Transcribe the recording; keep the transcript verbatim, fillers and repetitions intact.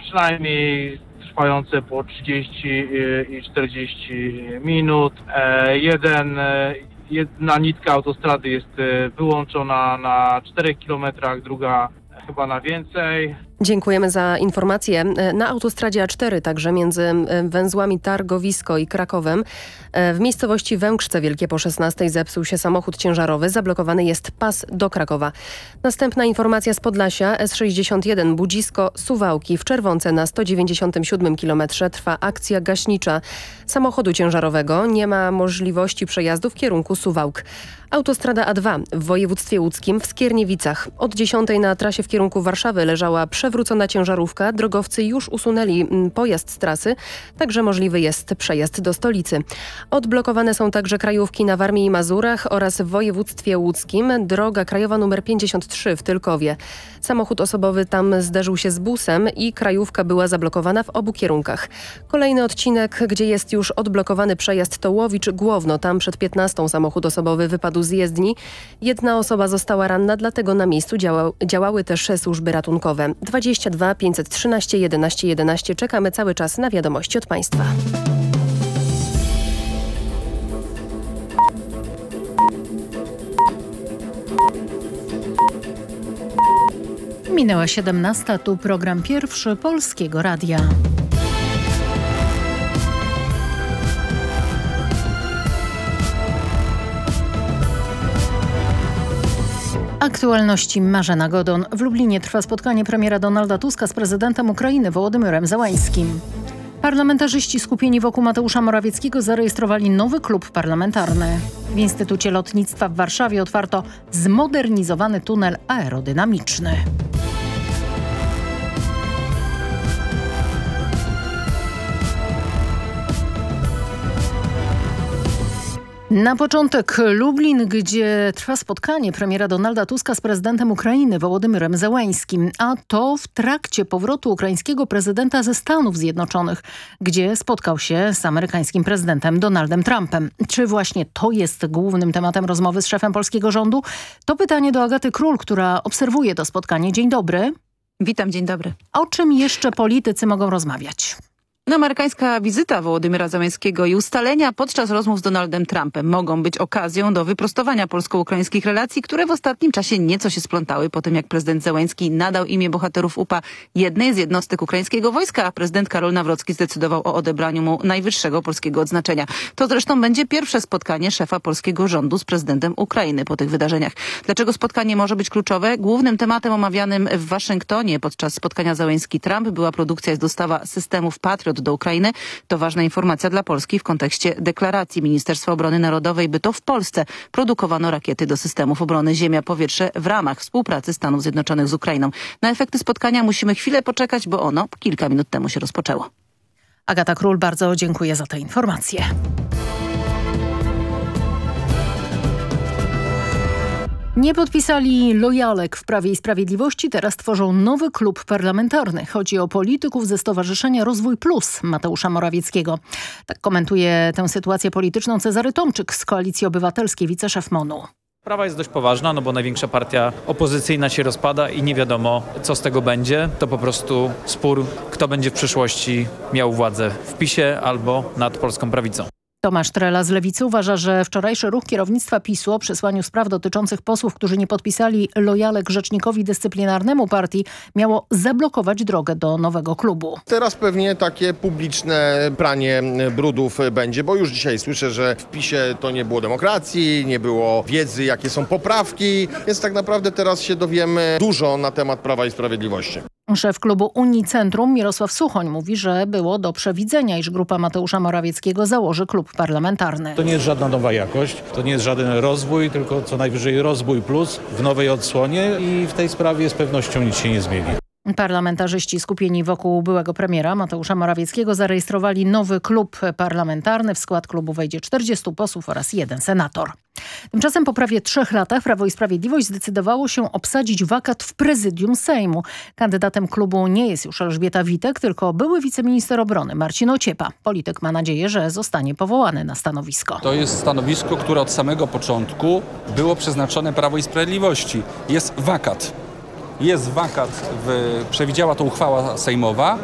przynajmniej trwające po trzydzieści i czterdzieści minut. Jeden, jedna nitka autostrady jest wyłączona na czterech kilometrach, druga chyba na więcej. Dziękujemy za informację. Na autostradzie A cztery, także między węzłami Targowisko i Krakowem, w miejscowości Węgrzce Wielkie po szesnastej zepsuł się samochód ciężarowy. Zablokowany jest pas do Krakowa. Następna informacja z Podlasia. S sześćdziesiąt jeden Budzisko-Suwałki. W Czerwonce na sto dziewięćdziesiątym siódmym kilometrze trwa akcja gaśnicza samochodu ciężarowego. Nie ma możliwości przejazdu w kierunku Suwałk. Autostrada A dwa w województwie łódzkim w Skierniewicach. Od dziesiątej na trasie w kierunku Warszawy leżała przewrócona ciężarówka. Drogowcy już usunęli pojazd z trasy, także możliwy jest przejazd do stolicy. Odblokowane są także krajówki na Warmii i Mazurach oraz w województwie łódzkim. Droga krajowa nr pięćdziesiąt trzy w Tylkowie. Samochód osobowy tam zderzył się z busem i krajówka była zablokowana w obu kierunkach. Kolejny odcinek, gdzie jest już odblokowany przejazd to Łowicz-Głowno. Tam przed piętnastą samochód osobowy wypadł z jezdni. Jedna osoba została ranna, dlatego na miejscu działa, działały też służby ratunkowe. dwadzieścia dwa pięćset trzynaście jedenaście jedenaście. Czekamy cały czas na wiadomości od Państwa. Minęła siedemnasta, tu program pierwszy Polskiego Radia. Aktualności Marzena Godon. W Lublinie trwa spotkanie premiera Donalda Tuska z prezydentem Ukrainy Wołodymyrem Zełańskim. Parlamentarzyści skupieni wokół Mateusza Morawieckiego zarejestrowali nowy klub parlamentarny. W Instytucie Lotnictwa w Warszawie otwarto zmodernizowany tunel aerodynamiczny. Na początek Lublin, gdzie trwa spotkanie premiera Donalda Tuska z prezydentem Ukrainy Wołodymyrem Zełańskim, a to w trakcie powrotu ukraińskiego prezydenta ze Stanów Zjednoczonych, gdzie spotkał się z amerykańskim prezydentem Donaldem Trumpem. Czy właśnie to jest głównym tematem rozmowy z szefem polskiego rządu? To pytanie do Agaty Król, która obserwuje to spotkanie. Dzień dobry. Witam, dzień dobry. O czym jeszcze politycy mogą rozmawiać? No, amerykańska wizyta Wołodymyra Zełańskiego i ustalenia podczas rozmów z Donaldem Trumpem mogą być okazją do wyprostowania polsko-ukraińskich relacji, które w ostatnim czasie nieco się splątały po tym, jak prezydent Zełański nadał imię bohaterów U P A jednej z jednostek ukraińskiego wojska, a prezydent Karol Nawrocki zdecydował o odebraniu mu najwyższego polskiego odznaczenia. To zresztą będzie pierwsze spotkanie szefa polskiego rządu z prezydentem Ukrainy po tych wydarzeniach. Dlaczego spotkanie może być kluczowe? Głównym tematem omawianym w Waszyngtonie podczas spotkania Zełański-Trump była produkcja i dostawa systemów Patriot do Ukrainy. To ważna informacja dla Polski w kontekście deklaracji Ministerstwa Obrony Narodowej, by to w Polsce produkowano rakiety do systemów obrony ziemia-powietrze w ramach współpracy Stanów Zjednoczonych z Ukrainą. Na efekty spotkania musimy chwilę poczekać, bo ono kilka minut temu się rozpoczęło. Agata Król, bardzo dziękuję za te informacje. Nie podpisali lojalek w Prawie i Sprawiedliwości, teraz tworzą nowy klub parlamentarny. Chodzi o polityków ze Stowarzyszenia Rozwój Plus Mateusza Morawieckiego. Tak komentuje tę sytuację polityczną Cezary Tomczyk z Koalicji Obywatelskiej, wiceszef M O N-u. Sprawa jest dość poważna, no bo największa partia opozycyjna się rozpada i nie wiadomo, co z tego będzie. To po prostu spór, kto będzie w przyszłości miał władzę w PiSie albo nad polską prawicą. Tomasz Trela z Lewicy uważa, że wczorajszy ruch kierownictwa PiSu o przesłaniu spraw dotyczących posłów, którzy nie podpisali lojalek rzecznikowi dyscyplinarnemu partii, miało zablokować drogę do nowego klubu. Teraz pewnie takie publiczne pranie brudów będzie, bo już dzisiaj słyszę, że w PiSie to nie było demokracji, nie było wiedzy, jakie są poprawki, więc tak naprawdę teraz się dowiemy dużo na temat Prawa i Sprawiedliwości. Szef klubu Unii Centrum Mirosław Suchoń mówi, że było do przewidzenia, iż grupa Mateusza Morawieckiego założy klub parlamentarny. To nie jest żadna nowa jakość, to nie jest żaden rozwój, tylko co najwyżej rozwój plus w nowej odsłonie i w tej sprawie z pewnością nic się nie zmieni. Parlamentarzyści skupieni wokół byłego premiera Mateusza Morawieckiego zarejestrowali nowy klub parlamentarny. W skład klubu wejdzie czterdziestu posłów oraz jeden senator. Tymczasem po prawie trzech latach Prawo i Sprawiedliwość zdecydowało się obsadzić wakat w prezydium Sejmu. Kandydatem klubu nie jest już Elżbieta Witek, tylko były wiceminister obrony Marcin Ociepa. Polityk ma nadzieję, że zostanie powołany na stanowisko. To jest stanowisko, które od samego początku było przeznaczone Prawo i Sprawiedliwości. Jest wakat. Jest wakat, w, przewidziała to uchwała sejmowa